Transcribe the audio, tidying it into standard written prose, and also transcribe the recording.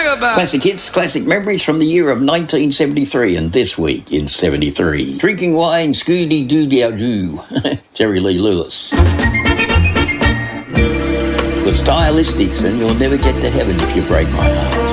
Classic hits, classic memories from the year of 1973 and this week in 73. Drinking Wine, Scooby-Doo-Doo, Jerry Lee Lewis. The Stylistics, and you'll never get to heaven if you break my heart.